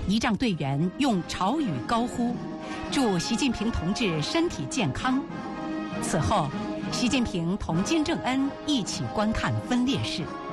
仪仗队员用朝语高呼，祝习近平同志身体健康。此后，习近平同金正恩一起观看分列式。